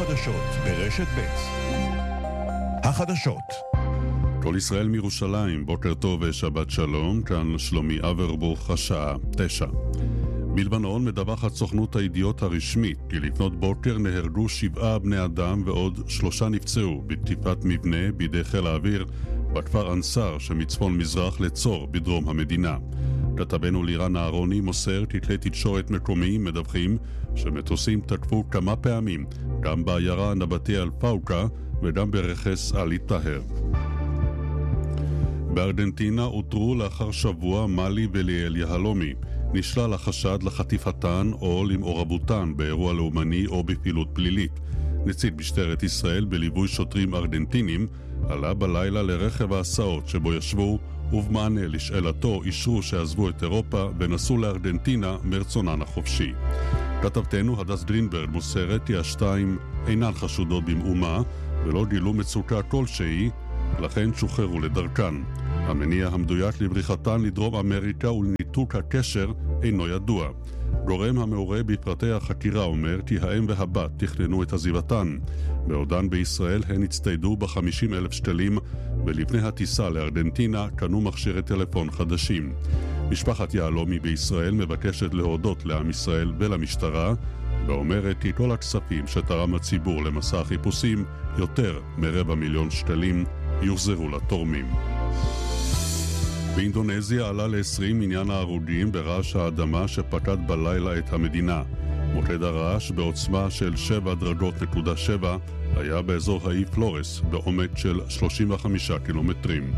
חדשות ברשת ב'. החדשות. כל ישראל מירושלים, בוקר טוב ושבת שלום, כאן שלומי אברבוך, השעה 9. בלבנון מדווחת סוכנות הידיעות הרשמית כי לפנות בוקר נהרגו 7 בני אדם ועוד 3 נפצעו בתקיפת מבנה בידי חיל האוויר בכפר אנסר שמצפון מזרח לצור בדרום המדינה. כתבנו לירן אהרוני מוסר כי כלי תקשורת מקומיים מדווחים שמטוסים תקפו כמה פעמים גם בעיירה נבטי אל-פאוקה וגם ברכס אלי טהר. בארגנטינה אותרו לאחר שבוע מלי וליאל יהלומי. נשלל החשד לחטיפתן או למעורבותן באירוע לאומני או בפעילות פלילית. נציג משטרת ישראל בליווי שוטרים ארגנטינים עלה בלילה לרכב ההסעות שבו ישבו, ובמענה לשאלתו אישרו שעזבו את אירופה ונסעו לארגנטינה מרצונן החופשי. כתבתנו הדס גרינברג מוסרת כי השתיים אינן חשודות במאומה ולא גילו מצוקה כלשהי, לכן שוחררו לדרכן. המניע המדויק לבריחתן לדרום אמריקה ולניתוק הקשר אינו ידוע. גורם המעורה בפרטי החקירה אומר כי האם והבת תכננו את עזיבתן. בעודן בישראל הן הצטיידו ב50,000 שקלים ולפני הטיסה לארגנטינה קנו מכשירי טלפון חדשים. משפחת יהלומי בישראל מבקשת להודות לעם ישראל ולמשטרה ואומרת כי כל הכספים שתרם הציבור למסע החיפושים, יותר מ250,000 שקלים, יוחזרו לתורמים. באינדונזיה עלה ל20 מניין ההרוגים ברעש האדמה שפקד בלילה את המדינה. מוקד הרעש בעוצמה של 7.7 היה באזור האי פלורס בעומק של 35 קילומטרים.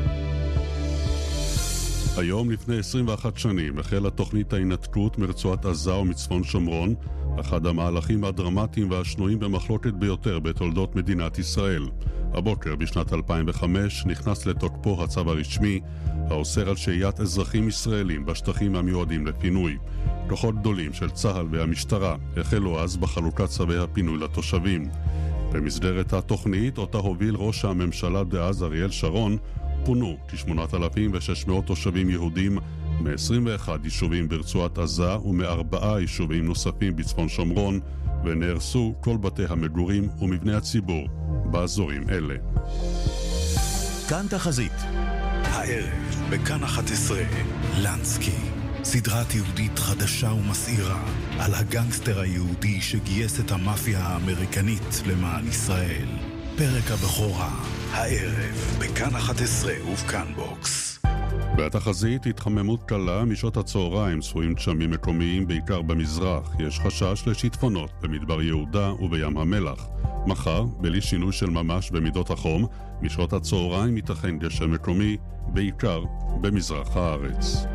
היום לפני 21 שנים החלה תוכנית ההינתקות מרצועת עזה ומצפון שומרון, אחד המהלכים הדרמטיים והשנויים במחלוקת ביותר בתולדות מדינת ישראל. הבוקר בשנת 2005 נכנס לתוקפו הצו הרשמי האוסר על שהיית אזרחים ישראלים בשטחים המיועדים לפינוי. כוחות גדולים של צה"ל והמשטרה החלו אז בחלוקת צווי הפינוי לתושבים. במסגרת התוכנית אותה הוביל ראש הממשלה דאז אריאל שרון, פונו כ8,600 תושבים יהודים מ-21 יישובים ברצועת עזה ומ4 יישובים נוספים בצפון שומרון, ונהרסו כל בתי המגורים ומבני הציבור באזורים אלה. כאן תחזית. הערב בכאן 11 לנסקי, סדרה תיעודית חדשה ומסעירה על הגנגסטר היהודי שגייס את המאפיה האמריקנית למען ישראל. פרק הבכורה, הערב בכאן 11 ובכאן בוקס. בתחזית התחממות קלה משעות הצהריים, צפויים גשמים מקומיים בעיקר במזרח. יש חשש לשיטפונות במדבר יהודה ובים המלח. מחר, בלי שינוי של ממש במידות החום, משעות הצהריים ייתכן גשם מקומי בעיקר במזרח הארץ.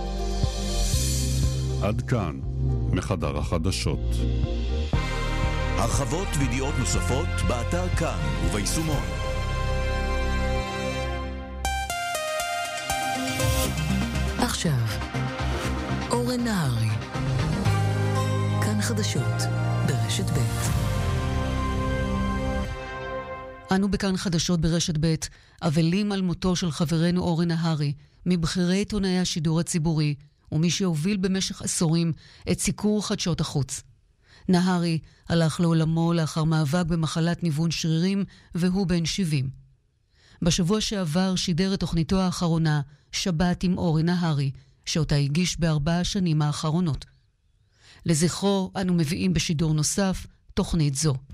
עד כאן מחדר החדשות. הרחבות וידיעות נוספות באתר כאן וביישומון. עכשיו, אורן נהרי. כאן חדשות ברשת ב'. אנו בכאן חדשות ברשת ב', אבלים על מותו של חברנו אורן נהרי, מבחירי עיתונאי השידור הציבורי, ומי שהוביל במשך עשורים את סיקור חדשות החוץ. נהרי הלך לעולמו לאחר מאבק במחלת ניוון שרירים, והוא בן 70. בשבוע שעבר שידר את תוכניתו האחרונה, שבת עם אורן נהרי, שאותה הגיש ב4 השנים האחרונות. לזכרו אנו מביאים בשידור נוסף תוכנית זו.